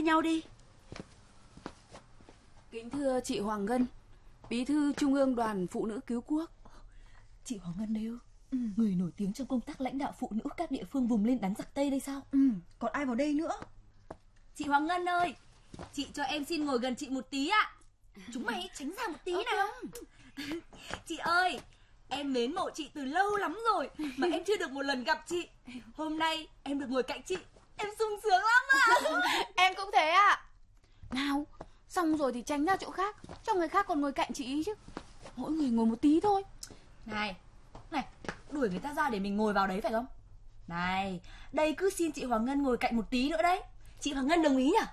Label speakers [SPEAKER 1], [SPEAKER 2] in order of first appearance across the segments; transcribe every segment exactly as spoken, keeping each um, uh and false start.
[SPEAKER 1] nhau đi.
[SPEAKER 2] Kính thưa chị Hoàng Ngân, Bí thư Trung ương Đoàn Phụ nữ Cứu Quốc.
[SPEAKER 3] Chị Hoàng Ngân đấy ư? Ừ. Người nổi tiếng trong công tác lãnh đạo phụ nữ các địa phương vùng lên đánh giặc Tây đây sao?
[SPEAKER 4] Ừ, còn ai vào đây nữa?
[SPEAKER 3] Chị Hoàng Ngân ơi, chị cho em xin ngồi gần chị một tí ạ. Chúng mày tránh ra một tí nào. Chị ơi, em mến mộ chị từ lâu lắm rồi mà em chưa được một lần gặp chị. Hôm nay em được ngồi cạnh chị, em sung sướng lắm ạ.
[SPEAKER 2] Em cũng thế ạ. À. Nào, xong rồi thì tránh ra chỗ khác, cho người khác còn ngồi cạnh chị ý chứ. Mỗi người ngồi một tí thôi.
[SPEAKER 3] Này, này, đuổi người ta ra để mình ngồi vào đấy phải không? Này, đây cứ xin chị Hoàng Ngân ngồi cạnh một tí nữa đấy. Chị Hoàng Ngân đồng ý nhỉ?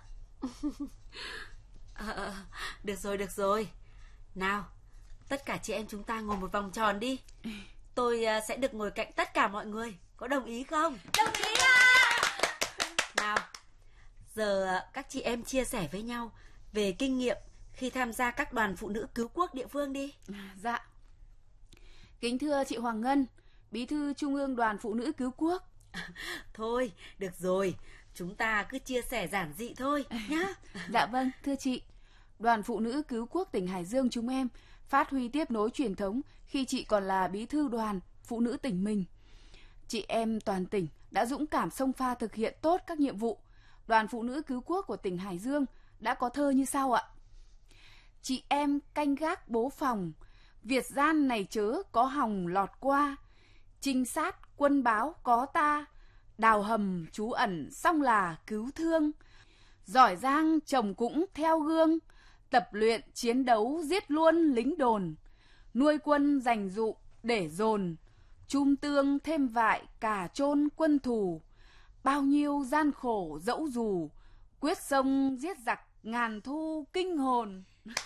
[SPEAKER 1] à, à, Được rồi, được rồi. Nào, tất cả chị em chúng ta ngồi một vòng tròn đi. Tôi uh, sẽ được ngồi cạnh tất cả mọi người. Có đồng ý không?
[SPEAKER 3] Đồng ý ạ.
[SPEAKER 1] Nào, giờ uh, các chị em chia sẻ với nhau về kinh nghiệm khi tham gia các đoàn phụ nữ cứu quốc địa phương đi.
[SPEAKER 2] À, dạ. Kính thưa chị Hoàng Ngân, Bí thư Trung ương Đoàn Phụ nữ Cứu Quốc.
[SPEAKER 1] À, thôi, được rồi. Chúng ta cứ chia sẻ giản dị thôi nhá.
[SPEAKER 2] Dạ vâng, thưa chị. Đoàn Phụ nữ Cứu Quốc tỉnh Hải Dương chúng em phát huy tiếp nối truyền thống khi chị còn là bí thư đoàn phụ nữ tỉnh mình. Chị em toàn tỉnh đã dũng cảm xông pha thực hiện tốt các nhiệm vụ. Đoàn Phụ nữ Cứu Quốc của tỉnh Hải Dương đã có thơ như sau ạ. Chị em canh gác bố phòng, Việt gian này chớ có hòng lọt qua. Trinh sát quân báo có ta, đào hầm trú ẩn xong là cứu thương. Giỏi giang chồng cũng theo gương, tập luyện chiến đấu giết luôn lính đồn. Nuôi quân dành dụ để dồn, chum tương thêm vại cả chôn quân thù. Bao nhiêu gian khổ dẫu dù, quyết sông giết giặc ngàn thu kinh hồn.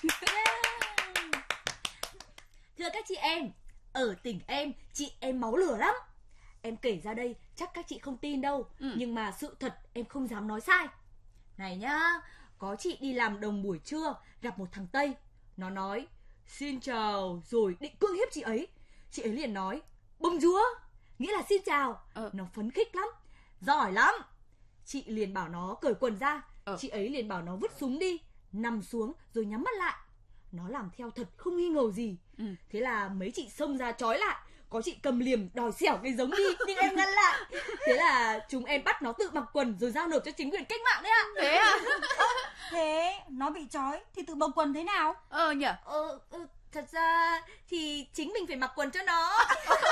[SPEAKER 3] Thưa các chị em, ở tỉnh em, chị em máu lửa lắm. Em kể ra đây chắc các chị không tin đâu, ừ. Nhưng mà sự thật em không dám nói sai. Này nhá, có chị đi làm đồng buổi trưa, gặp một thằng Tây. Nó nói, xin chào, rồi định cưỡng hiếp chị ấy. Chị ấy liền nói, bonjour, nghĩa là xin chào. ờ. Nó phấn khích lắm, giỏi lắm. Chị liền bảo nó cởi quần ra. ờ. Chị ấy liền bảo nó vứt súng đi, nằm xuống rồi nhắm mắt lại. Nó làm theo thật không nghi ngờ gì. ừ. Thế là mấy chị xông ra trói lại. Có chị cầm liềm đòi xẻo cái giống đi, nhưng em ngăn lại. Thế là chúng em bắt nó tự mặc quần rồi giao nộp cho chính quyền cách mạng đấy ạ.
[SPEAKER 2] Thế à?
[SPEAKER 4] Thế nó bị trói thì tự bọc quần thế nào?
[SPEAKER 2] Ờ nhỉ?
[SPEAKER 3] Ờ, ờ, thật ra thì chính mình phải mặc quần cho nó.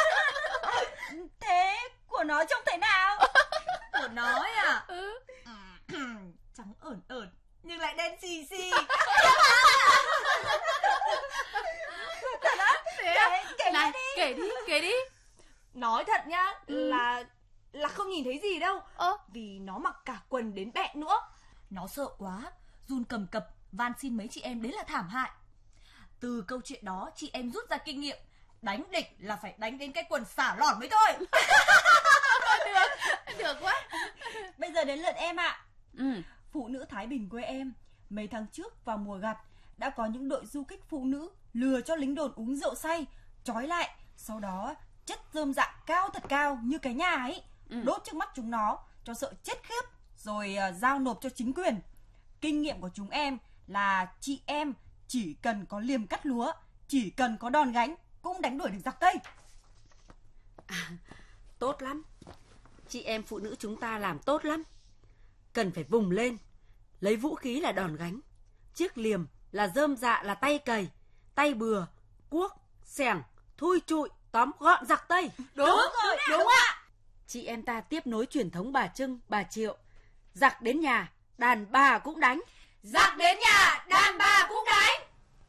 [SPEAKER 4] Thế của nó trông thế nào?
[SPEAKER 3] Của nó à? Ừ. Trắng ởn ởn nhưng lại đen xì xì.
[SPEAKER 4] Thật á?
[SPEAKER 2] Thế à? Kể, kể Này, đi. Kể đi, kể đi.
[SPEAKER 3] Nói thật nhá, ừ. là là không nhìn thấy gì đâu.
[SPEAKER 2] Ờ.
[SPEAKER 3] Vì nó mặc cả quần đến bẹn nữa. Nó sợ quá, run cầm cập, van xin mấy chị em đến là thảm hại. Từ câu chuyện đó chị em rút ra kinh nghiệm, đánh địch là phải đánh đến cái quần xả lỏn mới thôi.
[SPEAKER 2] Được, được quá.
[SPEAKER 4] Bây giờ đến lượt em ạ.
[SPEAKER 2] Ừ.
[SPEAKER 4] Phụ nữ Thái Bình quê em, mấy tháng trước vào mùa gặt đã có những đội du kích phụ nữ lừa cho lính đồn uống rượu say, trói lại, sau đó chất rơm rạ cao thật cao như cái nhà ấy, ừ. đốt trước mắt chúng nó cho sợ chết khiếp, rồi uh, giao nộp cho chính quyền. Kinh nghiệm của chúng em là chị em chỉ cần có liềm cắt lúa, chỉ cần có đòn gánh cũng đánh đuổi được giặc Tây.
[SPEAKER 1] À, tốt lắm. Chị em phụ nữ chúng ta làm tốt lắm. Cần phải vùng lên, lấy vũ khí là đòn gánh, chiếc liềm là rơm dạ là tay cày, tay bừa, cuốc, xẻng, thui trụi, tóm gọn giặc Tây.
[SPEAKER 3] Đúng, đúng rồi, đúng, đúng ạ.
[SPEAKER 1] Chị em ta tiếp nối truyền thống bà Trưng, bà Triệu. Giặc đến nhà, đàn bà cũng đánh.
[SPEAKER 3] Giặc đến nhà, đàn bà cũng đánh.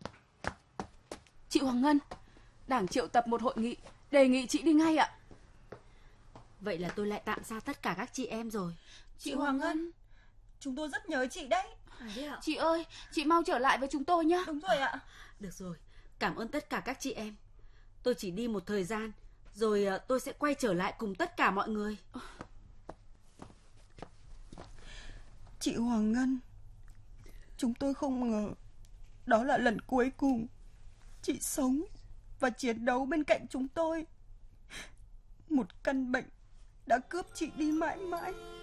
[SPEAKER 2] Chị Hoàng Ngân, Đảng triệu tập một hội nghị, đề nghị chị đi ngay ạ.
[SPEAKER 1] Vậy là tôi lại tạm xa tất cả các chị em rồi.
[SPEAKER 4] Chị Hoàng Ngân, chúng tôi rất nhớ chị đấy.
[SPEAKER 2] À, chị ơi, chị mau trở lại với chúng tôi nhé.
[SPEAKER 4] Đúng rồi ạ.
[SPEAKER 1] Được rồi, cảm ơn tất cả các chị em. Tôi chỉ đi một thời gian, rồi tôi sẽ quay trở lại cùng tất cả mọi người.
[SPEAKER 4] Chị Hoàng Ngân, chúng tôi không ngờ đó là lần cuối cùng chị sống và chiến đấu bên cạnh chúng tôi. Một căn bệnh đã cướp chị đi mãi mãi.